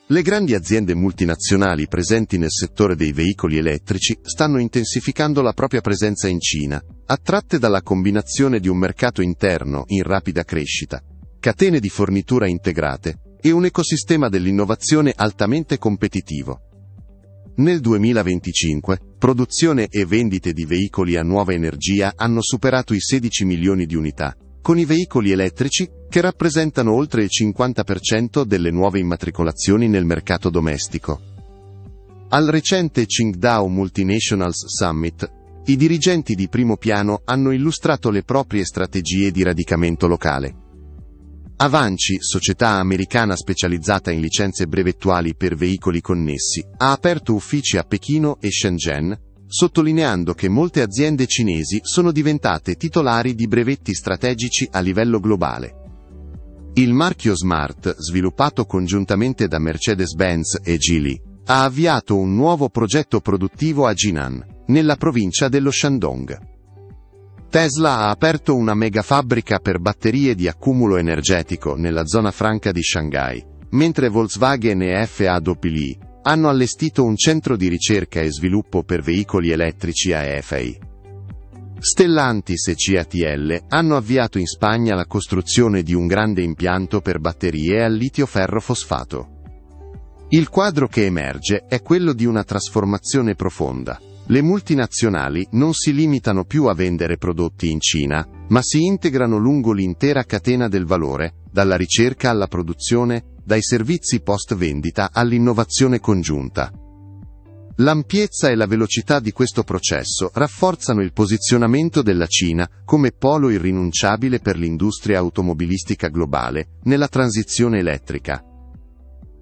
Le grandi aziende multinazionali presenti nel settore dei veicoli elettrici stanno intensificando la propria presenza in Cina, attratte dalla combinazione di un mercato interno in rapida crescita, catene di fornitura integrate e un ecosistema dell'innovazione altamente competitivo. Nel 2025, produzione e vendite di veicoli a nuova energia hanno superato i 16 milioni di unità, con i veicoli elettrici che rappresentano oltre il 50% delle nuove immatricolazioni nel mercato domestico. Al recente Qingdao Multinationals Summit, i dirigenti di primo piano hanno illustrato le proprie strategie di radicamento locale. Avanci, società americana specializzata in licenze brevettuali per veicoli connessi, ha aperto uffici a Pechino e Shenzhen, sottolineando che molte aziende cinesi sono diventate titolari di brevetti strategici a livello globale. Il marchio Smart, sviluppato congiuntamente da Mercedes-Benz e Geely, ha avviato un nuovo progetto produttivo a Jinan, nella provincia dello Shandong. Tesla ha aperto una megafabbrica per batterie di accumulo energetico nella zona franca di Shanghai, mentre Volkswagen e FAW hanno allestito un centro di ricerca e sviluppo per veicoli elettrici a Hefei. Stellantis e CATL hanno avviato in Spagna la costruzione di un grande impianto per batterie al litio-ferro-fosfato. Il quadro che emerge è quello di una trasformazione profonda. Le multinazionali non si limitano più a vendere prodotti in Cina, ma si integrano lungo l'intera catena del valore, dalla ricerca alla produzione, dai servizi post-vendita all'innovazione congiunta. L'ampiezza e la velocità di questo processo rafforzano il posizionamento della Cina come polo irrinunciabile per l'industria automobilistica globale nella transizione elettrica.